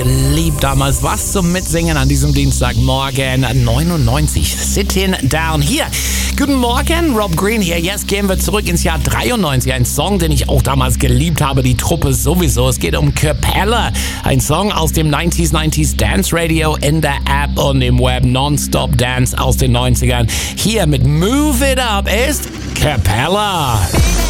geliebt damals. Was zum Mitsingen an diesem Dienstagmorgen 99. Sitting Down hier. Guten Morgen, Rob Green hier. Jetzt gehen wir zurück ins Jahr 93. Ein Song, den ich auch damals geliebt habe, die Truppe sowieso. Es geht um Capella. Ein Song aus dem 90s Dance Radio in der App und im Web. Non-Stop Dance aus den 90ern. Hier mit Move It Up ist Capella.